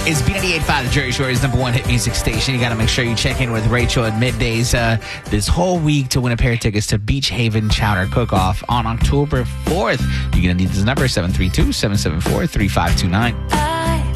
It's B98.5, the Jersey Shore's #1 hit music station. You got to make sure you check in with Rachel at middays this whole week to win a pair of tickets to Beach Haven Chowder Cook-Off on October 4th. You're going to need this number, 732-774-3529.